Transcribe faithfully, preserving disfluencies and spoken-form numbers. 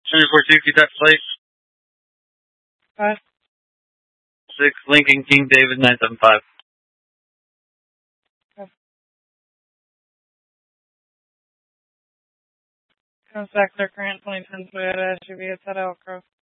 Center four two, keep that plate. Five. Six, Lincoln King David nine seven five. Okay. Contact their current twenty ten Toyota S U V. It's at Elk Grove.